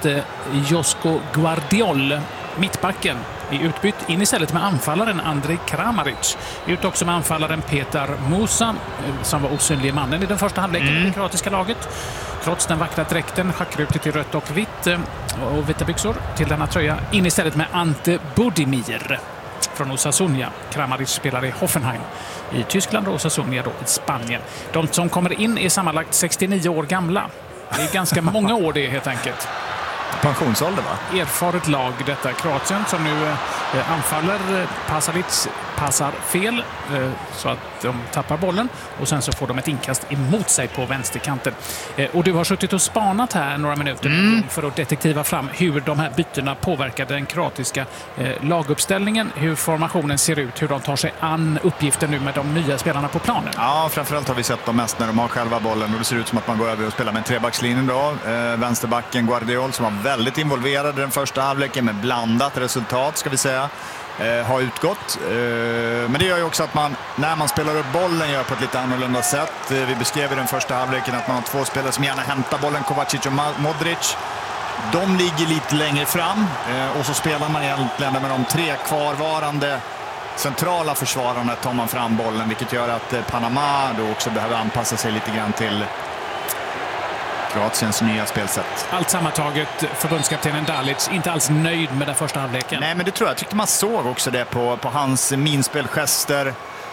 att Josko Guardiol, mittbacken, är utbytt in istället med anfallaren Andrej Kramaric. Ut också med anfallaren Petar Musa, som var osynlig mannen i den första halvleken i det kroatiska laget. Trots den vackra dräkten, schackrutigt i rött och vitt och vita byxor till denna tröja. In istället med Ante Budimir från Osasuna. Kramaric spelar i Hoffenheim i Tyskland och Osasuna då i Spanien. De som kommer in är sammanlagt 69 år gamla. Det är ganska många år det helt enkelt. Pensionsålder, va? Erfaret lag detta. Kroatien som nu anfaller. Pasalic passar fel så att de tappar bollen och sen så får de ett inkast emot sig på vänsterkanten. Och du har suttit och spanat här några minuter för att detektiva fram hur de här bytena påverkar den kroatiska laguppställningen, hur formationen ser ut, hur de tar sig an uppgiften nu med de nya spelarna på planen. Ja, framförallt har vi sett dem mest när de har själva bollen och det ser ut som att man går över och spelar med en trebackslinje då. Vänsterbacken Guardiol som var väldigt involverad i den första halvleken med blandat resultat ska vi säga. Har utgått. Men det gör ju också att man, när man spelar upp bollen, gör på ett lite annorlunda sätt. Vi beskrev i den första halvleken att man har två spelare som gärna hämtar bollen, Kovacic och Modric. De ligger lite längre fram och så spelar man egentligen med de tre kvarvarande centrala försvararna tar man fram bollen, vilket gör att Panama då också behöver anpassa sig lite grann till Kroatiens nya spelsätt. Allt sammantaget, förbundskaptenen Dalic inte alls nöjd med den första halvleken. Nej, men det tror jag. Jag tyckte man såg också det på hans minspelgester.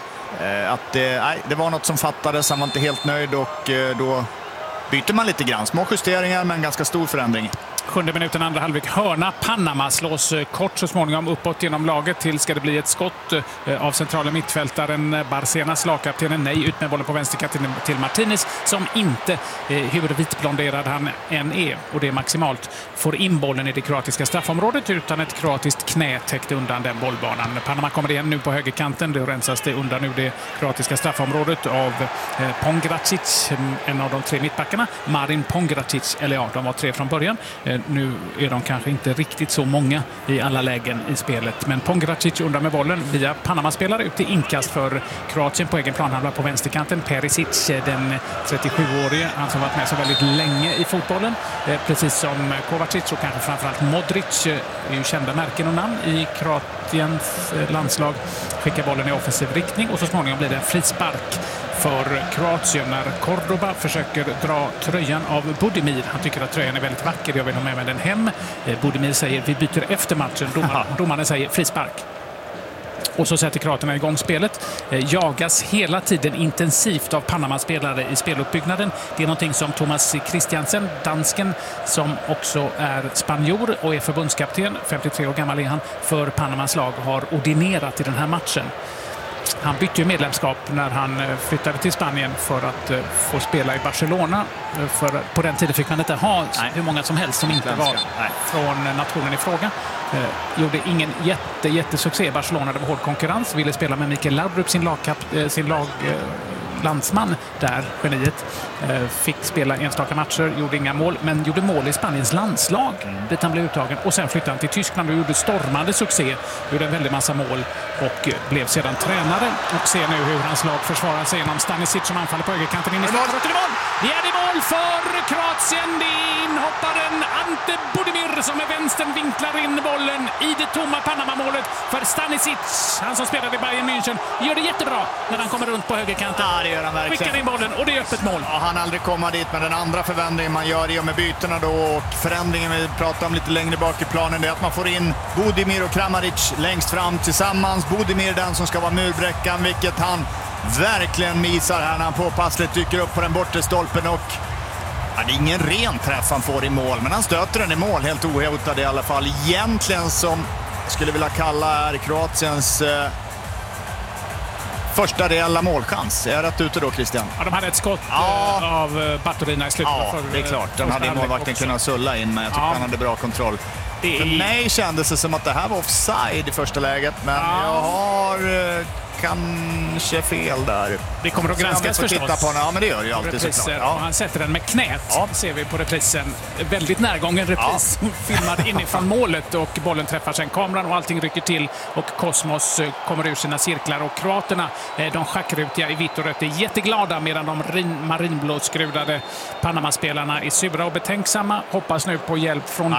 Att det var något som fattades. Han var inte helt nöjd och då byter man lite grann. Små justeringar men ganska stor förändring. 7:e minuten, andra halvlek. Hörna. Panama slås kort så småningom uppåt genom laget till ska det bli ett skott av centrala mittfältaren Barcenas, lagkaptenen. Nej, ut med bollen på vänsterkanten till Martinez som inte, hur vitblonderad han än är, och det är maximalt, får in bollen i det kroatiska straffområdet utan ett kroatiskt knä täckte undan den bollbanan. Panama kommer igen nu på högerkanten. Det rensas det undan nu det kroatiska straffområdet av Pongracic, en av de tre mittbackarna. Marin Pongracic, eller ja, de var tre från början. Nu är de kanske inte riktigt så många i alla lägen i spelet. Men Pongracic undan med bollen via Panama-spelare ut i inkast för Kroatien på egen planhalva på vänsterkanten. Perisic, den 37-årige, han som varit med så väldigt länge i fotbollen. Precis som Kovacic och kanske framförallt Modric, är ju kända märken och namn i Kroatiens landslag. Skickar bollen i offensiv riktning och så småningom blir det en frispark för Kroatien när Cordoba försöker dra tröjan av Budimir. Han tycker att tröjan är väldigt vacker. Jag vill ha med mig den hem. Budimir säger vi byter efter matchen. Domaren säger frispark. Och så sätter kroaterna igång spelet. Jagas hela tiden intensivt av Panama-spelare i speluppbyggnaden. Det är någonting som Thomas Christiansen, dansken, som också är spanjor och är förbundskapten, 53 år gammal är han, för Panamas lag, har ordinerat i den här matchen. Han bytte ju medlemskap när han flyttade till Spanien för att få spela i Barcelona. För på den tiden fick man inte ha hur många som helst som inte var från nationen i fråga. Gjorde ingen jättesuccé i Barcelona. Det var hård konkurrens. Ville spela med Mikael Laudrup, sin landsman där, geniet. Fick spela enstaka matcher, gjorde inga mål, men gjorde mål i Spaniens landslag dit han blev uttagen. Och sen flyttade han till Tyskland och gjorde stormande succé. Gjorde en väldigt massa mål och blev sedan tränare. Och ser nu hur hans lag försvarar sig genom Stanisic som anfaller på högerkanten in i mål. Det är det mål för Kroatien. Det är inhopparen Ante Budimir som med vänstern vinklar in bollen i det tomma Panama-målet för Stanisic. Han som spelade i Bayern München gör det jättebra när han kommer runt på högerkanten. Ja, det gör han verkligen. Skickar in bollen och det är öppet mål. Ja, han aldrig komma dit, men den andra förändringen man gör i och med bytena då, och förändringen vi pratar om lite längre bak i planen, det är att man får in Budimir och Kramaric längst fram tillsammans. Budimir den som ska vara murbräckan, vilket han verkligen misar här när han påpassligt dyker upp på den bortre stolpen och det är ingen ren träff han får i mål, men han stöter den i mål helt ohotad i alla fall. Egentligen som skulle vilja kalla är Kroatiens första reella målchans. Är jag rätt ute då, Christian? Ja, de hade ett skott av Baturina i slutet. Ja, det är klart. Den hade målvakten kunnat sulla in, men jag tycker han hade bra kontroll. För mig kändes det som att det här var offside i första läget, men jag har kanske fel där. Det kommer att granskas förstås. Titta på den. Ja, men det gör ju alltid såklart. Ja. Han sätter den med knät, ser vi på reprisen. Väldigt närgången repris. Filmad inifrån målet och bollen träffar sen kameran och allting rycker till och Kosmos kommer ur sina cirklar och kroaterna, de schackrutiga i vitt och rött, är jätteglada medan de marinblåskrudade Panama-spelarna är sura och betänksamma. Hoppas nu på hjälp från